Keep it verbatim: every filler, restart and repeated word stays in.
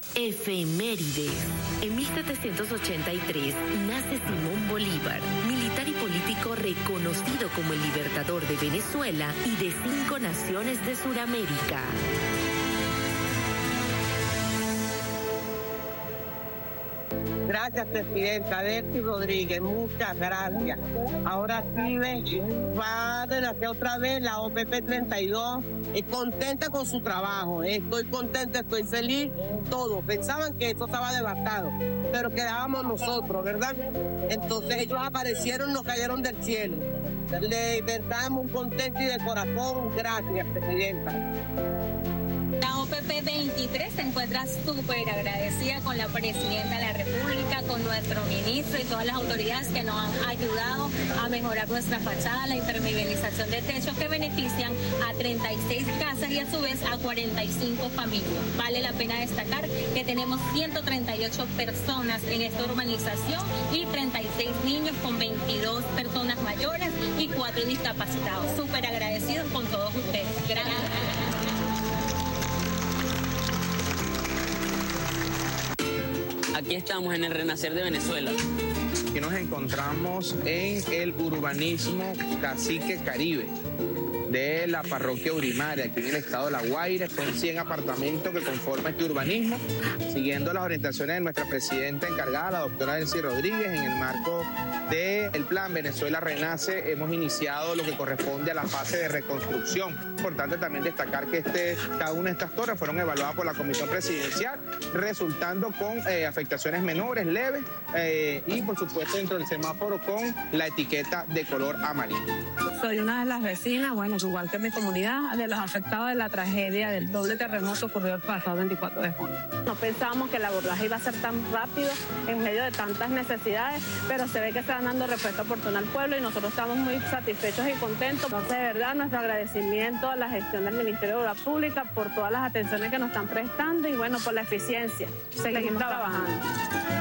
Efemérides. En mil setecientos ochenta y tres nace Simón Bolívar, militar y político reconocido como el libertador de Venezuela y de cinco naciones de Sudamérica. Gracias, presidenta Delcy Rodríguez, muchas gracias. Ahora sí va a renacer otra vez la O P P treinta y dos. Es contenta con su trabajo, estoy contenta, estoy feliz, todo. Pensaban que esto estaba devastado, pero quedábamos nosotros, ¿verdad? Entonces ellos aparecieron, nos cayeron del cielo. De verdad, muy contenta y de corazón, gracias, presidenta. La O P P veintitrés se encuentra súper agradecida con la Presidenta de la República, con nuestro ministro y todas las autoridades que nos han ayudado a mejorar nuestra fachada, la impermeabilización de techos que benefician a treinta y seis casas y a su vez a cuarenta y cinco familias. Vale la pena destacar que tenemos ciento treinta y ocho personas en esta urbanización y treinta y seis niños con veintidós personas mayores y cuatro discapacitados. Súper agradecidos con todos ustedes. Gracias. Aquí estamos en el renacer de Venezuela. Que nos encontramos en el urbanismo Cacique Caribe de la parroquia Urimaria, aquí en el estado de La Guaira. Son cien apartamentos que conforman este urbanismo, siguiendo las orientaciones de nuestra presidenta encargada, la doctora Delcy Rodríguez, en el marco del Plan Venezuela Renace. Hemos iniciado lo que corresponde a la fase de reconstrucción. Importante también destacar que este, cada una de estas torres fueron evaluadas por la Comisión Presidencial, resultando con eh, afectaciones menores, leves, eh, y por supuesto dentro del semáforo con la etiqueta de color amarillo. Soy una de las vecinas, bueno, igual que mi comunidad, de los afectados de la tragedia del doble terremoto ocurrido el pasado veinticuatro de junio. No pensábamos que el abordaje iba a ser tan rápido en medio de tantas necesidades, pero se ve que se están dando respuesta oportuna al pueblo y nosotros estamos muy satisfechos y contentos. Entonces, de verdad, nuestro agradecimiento a la gestión del Ministerio de Obras Públicas por todas las atenciones que nos están prestando y, bueno, por la eficiencia. Seguimos trabajando.